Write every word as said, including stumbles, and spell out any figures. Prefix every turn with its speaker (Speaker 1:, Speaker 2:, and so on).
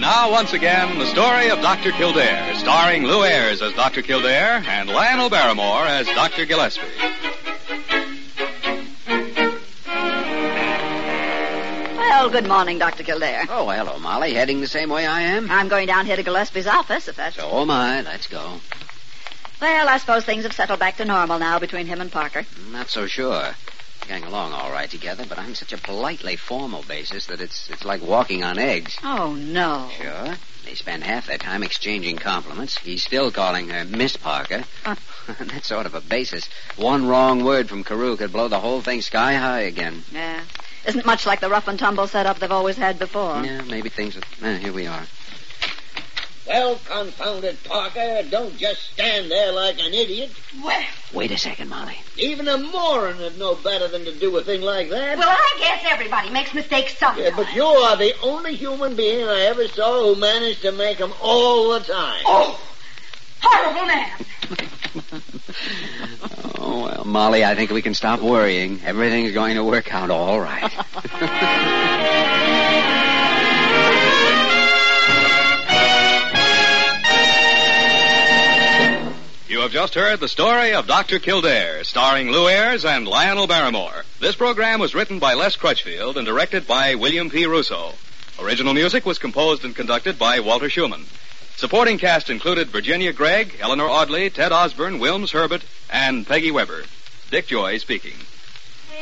Speaker 1: now, once again, the story of Doctor Kildare, starring Lou Ayres as Doctor Kildare and Lionel Barrymore as Doctor Gillespie.
Speaker 2: Well, good morning, Doctor Kildare.
Speaker 3: Oh, hello, Molly. Heading the same way I am?
Speaker 2: I'm going down here to Gillespie's office, if that's...
Speaker 3: So am I. Let's go.
Speaker 2: Well, I suppose things have settled back to normal now between him and Parker.
Speaker 3: Not so sure. Getting along all right together, but on such a politely formal basis that it's it's like walking on eggs.
Speaker 2: Oh, no.
Speaker 3: Sure. They spend half their time exchanging compliments. He's still calling her Miss Parker.
Speaker 2: Huh.
Speaker 3: On that sort of a basis, one wrong word from Carew could blow the whole thing sky high again.
Speaker 2: Yeah. Isn't much like the rough and tumble setup they've always had before.
Speaker 3: Yeah, maybe things... Are... Eh, here we are.
Speaker 4: Well, confound it, Parker, don't just stand there like an idiot.
Speaker 2: Well,
Speaker 3: Wait a second, Molly.
Speaker 4: Even a moron would know better than to do a thing like that.
Speaker 5: Well, I guess everybody makes mistakes sometimes.
Speaker 4: Yeah, but you are the only human being I ever saw who managed to make them all the time.
Speaker 5: Oh, horrible man.
Speaker 3: Oh, well, Molly, I think we can stop worrying. Everything's going to work out all right.
Speaker 1: You have just heard the story of Doctor Kildare, starring Lou Ayres and Lionel Barrymore. This program was written by Les Crutchfield and directed by William P. Russo. Original music was composed and conducted by Walter Schumann. Supporting cast included Virginia Gregg, Eleanor Audley, Ted Osborne, Wilms Herbert, and Peggy Weber. Dick Joy speaking.